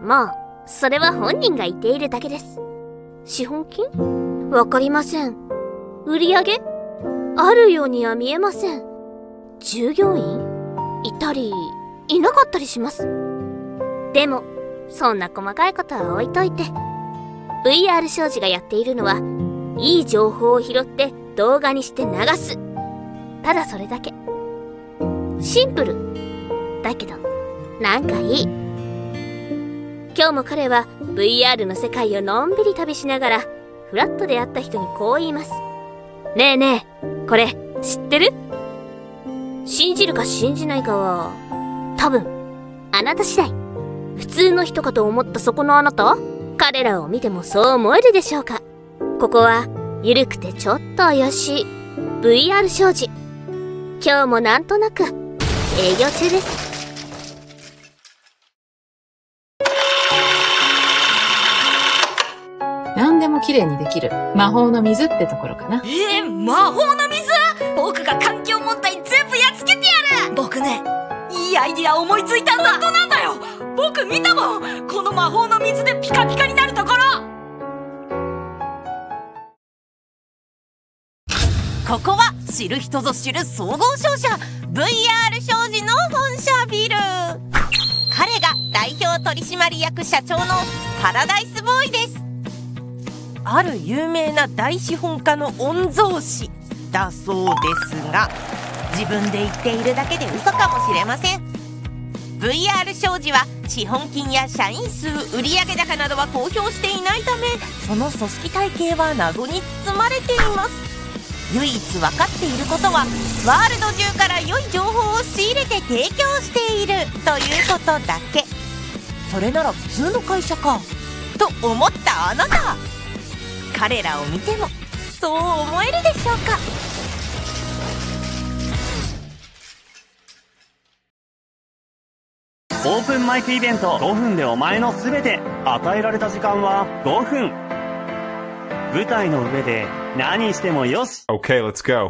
まあそれは本人が言っているだけです。資本金？わかりません。売り上げ？あるようには見えません。従業員？いたりいなかったりします。でもそんな細かいことは置いといて、 VR 商事がやっているのはいい情報を拾って動画にして流す、ただそれだけ。シンプルだけどなんかいい。今日も彼は VR の世界をのんびり旅しながらフラッと出会った人にこう言います。ねえねえ、これ知ってる？信じるか信じないかは多分あなた次第。普通の人かと思ったそこのあなた、彼らを見てもそう思えるでしょうか。ここはゆるくてちょっと怪しい VR 商事。今日もなんとなく営業中です。 何でも綺麗にできる魔法の水ってところかな。 魔法の水？僕が環境問題全部やっつけてやる。僕ね、いいアイディア思いついたんだ。本当なんだよ、僕見たもん、この魔法の水でピカピカになるところ。ここは知る人ぞ知る総合商社 VR 商事の本社ビル。彼が代表取締役社長のパラダイスボーイです。ある有名な大資本家の御曹司だそうですが、自分で言っているだけで嘘かもしれません。 VR 商事は資本金や社員数、売上高などは公表していないため、その組織体系は謎に包まれています。唯一分かっていることは、ワールド中から良い情報を仕入れて提供しているということだけ。それなら普通の会社かと思ったあなた、彼らを見てもそう思えるでしょうか。 オープンマイクイベント5分でお前のすべて。与えられた時間は5分。舞台の上で何してもよし。 Okay, let's go.